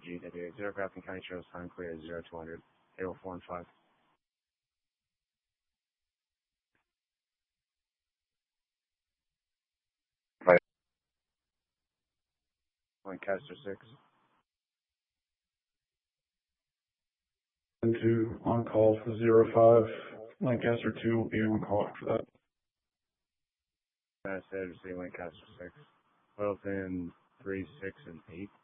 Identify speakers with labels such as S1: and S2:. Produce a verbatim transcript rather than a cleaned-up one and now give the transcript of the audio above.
S1: G W. Zero Grafton County shows time clear zero two hundred. Table four and five. Right. Lancaster six.
S2: And two on call for zero five. Lancaster two will be on call after that.
S1: I said to see Lancaster six. Littleton three, six, and eight.